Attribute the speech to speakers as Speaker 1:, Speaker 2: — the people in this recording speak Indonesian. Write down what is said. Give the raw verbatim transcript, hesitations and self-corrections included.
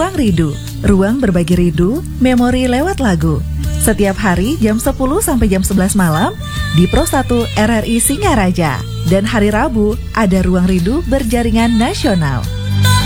Speaker 1: Ruang Rindu, ruang berbagi rindu, memori lewat lagu. Setiap hari jam sepuluh sampai jam sebelas malam di Pro satu R R I Singaraja. Dan hari Rabu ada Ruang Rindu berjaringan nasional.